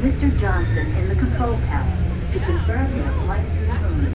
Mr. Johnson in the control tower to confirm your flight to the moon.